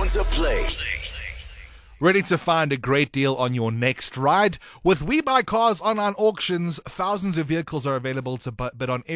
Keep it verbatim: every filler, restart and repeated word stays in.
to play. Ready to find a great deal on your next ride? With We Buy Cars online auctions, thousands of vehicles are available to bid on every